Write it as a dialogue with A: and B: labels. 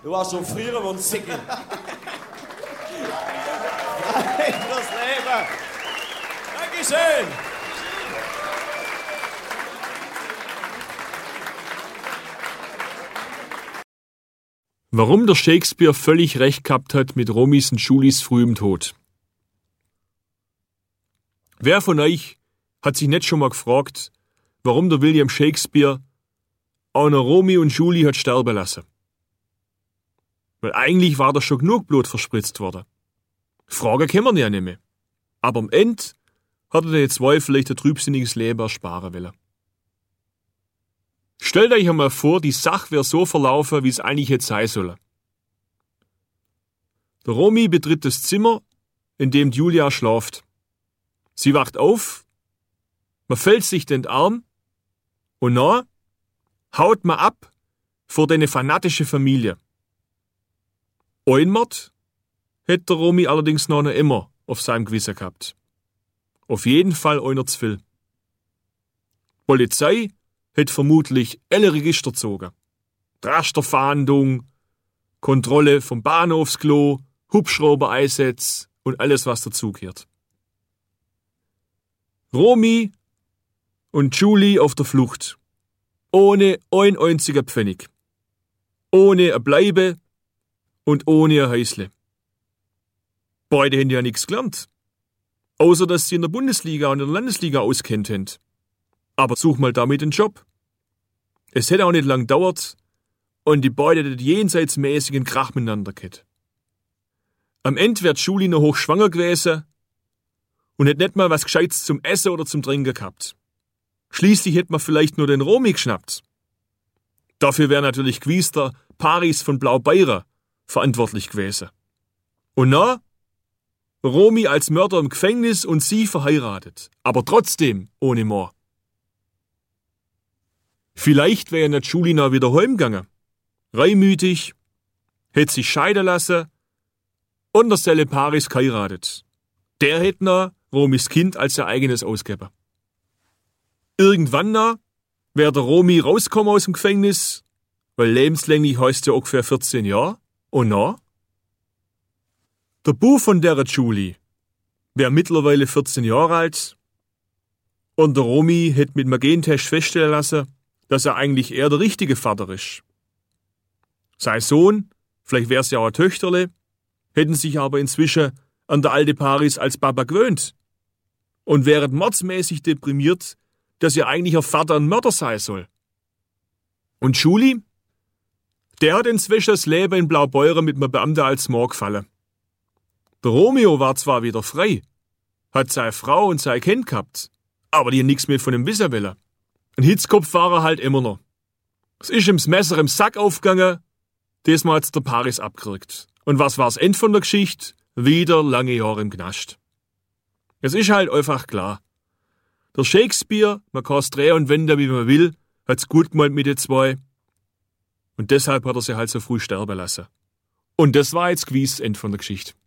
A: Du warst schon früher wie ein Säckel. Nein, das Leben. Dankeschön.
B: Warum der Shakespeare völlig recht gehabt hat mit Romys und Julis frühem Tod. Wer von euch hat sich nicht schon mal gefragt, warum der William Shakespeare auch noch Romy und Julie hat sterben lassen? Weil eigentlich war da schon genug Blut verspritzt worden. Fragen können wir ja nicht mehr. Aber am Ende hat er den zwei vielleicht ein trübsinniges Leben ersparen wollen. Stellt euch einmal vor, die Sache wäre so verlaufen, wie es eigentlich hätte sein sollen. Der Romy betritt das Zimmer, in dem Julia schlaft. Sie wacht auf, man fällt sich den Arm und dann haut man ab vor deine fanatische Familie. Einmord hätte der Romy allerdings noch immer auf seinem Gewissen gehabt. Auf jeden Fall einer zu viel. Polizei hätte vermutlich alle Register gezogen. Rasterfahndung, Kontrolle vom Bahnhofsklo, Hubschrauber-Einsätze und alles, was dazugehört. Romy und Julie auf der Flucht. Ohne ein einziger Pfennig. Ohne ein Bleibe und ohne ein Häusle. Beide haben ja nichts gelernt. Außer, dass sie in der Bundesliga und in der Landesliga auskennt haben. Aber such mal damit einen Job. Es hätte auch nicht lang gedauert und die beiden hätten jenseitsmäßigen Krach miteinander gehabt. Am Ende wird Julie noch hochschwanger gewesen und hätte nicht mal was Gescheites zum Essen oder zum Trinken gehabt. Schließlich hätte man vielleicht nur den Romy geschnappt. Dafür wäre natürlich gewiss der Paris von Blaubeuren verantwortlich gewesen. Und na, Romy als Mörder im Gefängnis und sie verheiratet, aber trotzdem ohne Mord. Vielleicht wäre nicht Julina wieder heimgegangen. Reimütig, hätte sich scheiden lassen und der Selle Paris geheiratet. Der hätte noch Romys Kind als ihr eigenes ausgegeben. Irgendwann noch wäre der Romy rausgekommen aus dem Gefängnis, weil lebenslänglich heißt ja ungefähr 14 Jahre. Und na? Der Bub von der Julie wäre mittlerweile 14 Jahre alt und der Romy hätte mit einem Gentest feststellen lassen, dass er eigentlich eher der richtige Vater ist. Sein Sohn, vielleicht wär's ja auch ein Töchterle, hätten sich aber inzwischen an der alte Paris als Papa gewöhnt und wären mordsmäßig deprimiert, dass ihr eigentlicher Vater ein Mörder sein soll. Und Julie? Der hat inzwischen das Leben in Blaubeuren mit einem Beamten als Mord gefallen. Der Romeo war zwar wieder frei, hat seine Frau und sein Kind gehabt, aber die haben nichts mehr von ihm wissen wollen. Ein Hitzkopf war er halt immer noch. Es ist ihm das Messer im Sack aufgegangen, diesmal hat's der Paris abgekriegt. Und was war's End von der Geschichte? Wieder lange Jahre im Knast. Es ist halt einfach klar. Der Shakespeare, man kann's drehen und wenden, wie man will, hat's gut gemeint mit den zwei. Und deshalb hat er sie halt so früh sterben lassen. Und das war jetzt gewiss das Ende von der Geschichte.